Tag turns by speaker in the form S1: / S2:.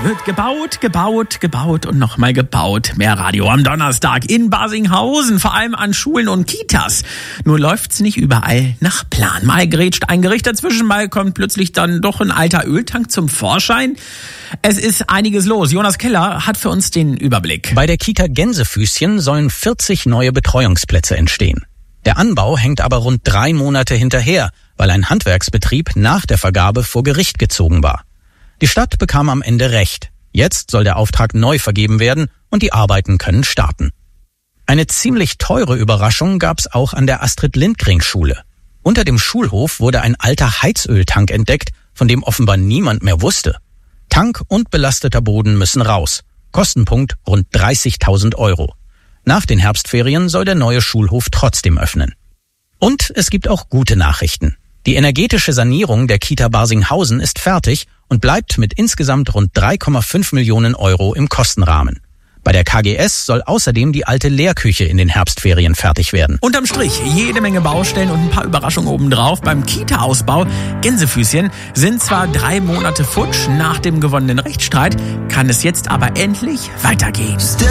S1: Es wird gebaut und nochmal gebaut. Mehr Radio am Donnerstag in Barsinghausen, vor allem an Schulen und Kitas. Nur läuft's nicht überall nach Plan. Mal grätscht ein Gericht dazwischen, mal kommt plötzlich dann doch ein alter Öltank zum Vorschein. Es ist einiges los. Jonas Keller hat für uns den Überblick.
S2: Bei der Kita Gänsefüßchen sollen 40 neue Betreuungsplätze entstehen. Der Anbau hängt aber rund 3 Monate hinterher, weil ein Handwerksbetrieb nach der Vergabe vor Gericht gezogen war. Die Stadt bekam am Ende recht. Jetzt soll der Auftrag neu vergeben werden und die Arbeiten können starten. Eine ziemlich teure Überraschung gab's auch an der Astrid-Lindgren-Schule. Unter dem Schulhof wurde ein alter Heizöltank entdeckt, von dem offenbar niemand mehr wusste. Tank und belasteter Boden müssen raus. Kostenpunkt rund 30.000 €. Nach den Herbstferien soll der neue Schulhof trotzdem öffnen. Und es gibt auch gute Nachrichten. Die energetische Sanierung der Kita Barsinghausen ist fertig und bleibt mit insgesamt rund 3,5 Millionen € im Kostenrahmen. Bei der KGS soll außerdem die alte Lehrküche in den Herbstferien fertig werden.
S1: Unterm Strich jede Menge Baustellen und ein paar Überraschungen obendrauf. Beim Kita-Ausbau Gänsefüßchen sind zwar 3 Monate futsch nach dem gewonnenen Rechtsstreit, kann es jetzt aber endlich weitergehen.